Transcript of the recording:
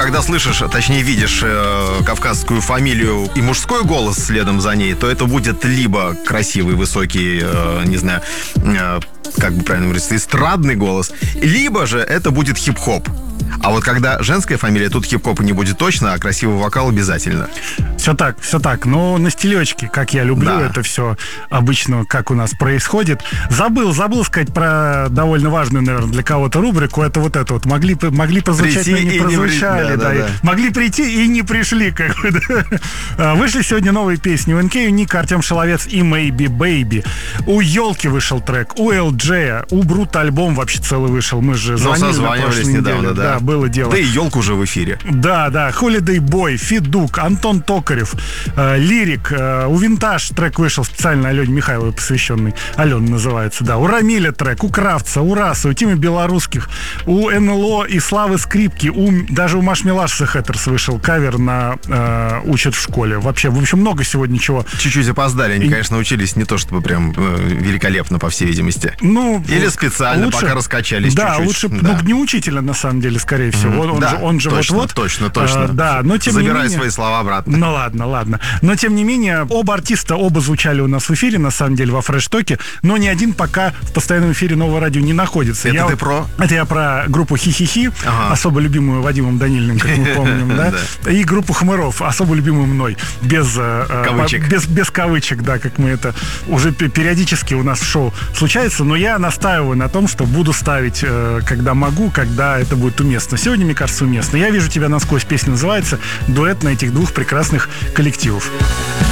когда слышишь, точнее видишь кавказскую фамилию и мужской голос следом за ней, то это будет либо красивый, высокий, не знаю, как бы правильно говорить, эстрадный голос, либо же это будет хип-хоп. А вот когда женская фамилия, тут хип-хопа не будет точно, а красивый вокал обязательно. Все так. Но на стелечке, как я люблю, да. Это все обычно, как у нас происходит. Забыл сказать про довольно важную, наверное, для кого-то рубрику. Это вот. Могли прозвучать, но не прозвучали. Да. Могли прийти и не пришли. Вышли сегодня новые песни. У НК, у Ника, Артем Шиловец и Maybe Baby. У Ёлки вышел трек, у ЛД, у Брута альбом вообще целый вышел. Мы же созванивались недавно, да. Было дело. Да и Ёлка уже в эфире. Да. Holiday Boy, Федук, Антон Токарев, Лирик, у Винтаж трек вышел специально Алене Михайловой посвященный. Алена называется, да. У Рамиля трек, у Кравца, у Расы, у Тимы Белорусских, у НЛО и Славы Скрипки, даже у Маш Милаш Хэттерс вышел кавер на «Учат в школе». Вообще, в общем, много сегодня чего. Чуть-чуть опоздали. Они, конечно, учились не то чтобы прям великолепно, по всей видимости. Или специально, лучше, пока раскачались чуть-чуть. Лучше, не учителя, на самом деле, скорее всего. Он же точно, вот-вот. Точно. Да, но тем Забирай не менее... свои слова обратно. Ну ладно. Но тем не менее, оба артиста, звучали у нас в эфире, на самом деле, во Фреш-токе, но ни один пока в постоянном эфире Нового радио не находится. Это ты про? Это я про группу Хи-Хи-Хи, особо любимую Вадимом Данильным, как мы помним, да? И группу Хмыров, особо любимую мной, без кавычек. Без кавычек, да, как мы это уже периодически у нас в шоу случается, но я настаиваю на том, что буду ставить, когда могу, когда это будет уместно. Сегодня, мне кажется, уместно. «Я вижу тебя насквозь» песня называется, дуэт на этих двух прекрасных коллективов.